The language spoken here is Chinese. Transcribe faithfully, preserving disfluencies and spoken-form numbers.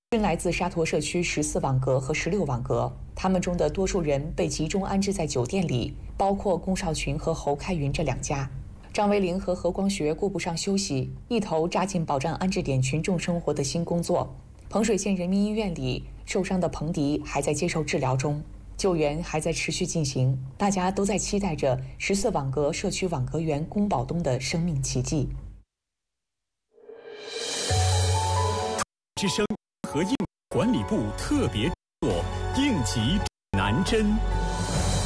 均来自沙陀社区十四网格和十六网格，他们中的多数人被集中安置在酒店里，包括龚少群和侯开云这两家。张维林和何光学顾不上休息，一头扎进保障安置点群众生活的新工作。彭水县人民医院里，受伤的彭迪还在接受治疗中，救援还在持续进行，大家都在期待着十四网格社区网格员龚宝东的生命奇迹。 之声和应管理部特别制作应急指南针。